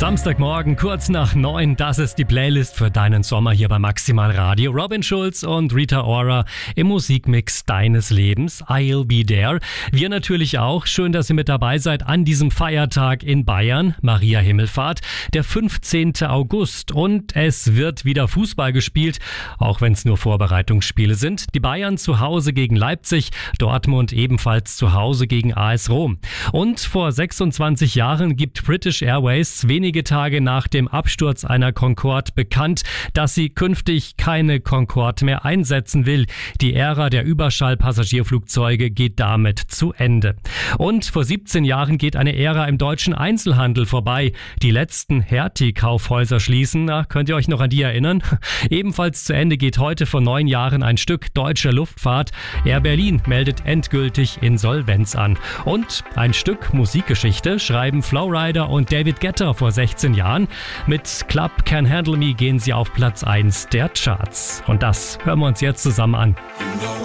Samstagmorgen, kurz nach 9, das ist die Playlist für deinen Sommer hier bei Maximal Radio. Robin Schulz und Rita Ora im Musikmix deines Lebens, I'll Be There. Wir natürlich auch. Schön, dass ihr mit dabei seid an diesem Feiertag in Bayern, Maria Himmelfahrt, der 15. August. Und es wird wieder Fußball gespielt, auch wenn es nur Vorbereitungsspiele sind. Die Bayern zu Hause gegen Leipzig, Dortmund ebenfalls zu Hause gegen AS Rom. Und vor 26 Jahren gibt British Airways wenige Tage nach dem Absturz einer Concorde bekannt, dass sie künftig keine Concorde mehr einsetzen will. Die Ära der Überschallpassagierflugzeuge geht damit zu Ende. Und vor 17 Jahren geht eine Ära im deutschen Einzelhandel vorbei. Die letzten Hertie-Kaufhäuser schließen. Könnt ihr euch noch an die erinnern? Ebenfalls zu Ende geht heute vor 9 Jahren ein Stück deutscher Luftfahrt. Air Berlin meldet endgültig Insolvenz an. Und ein Stück Musikgeschichte schreiben Flowrider und David Guetta vor 16 Jahren. Mit Club Can Handle Me gehen sie auf Platz 1 der Charts. Und das hören wir uns jetzt zusammen an.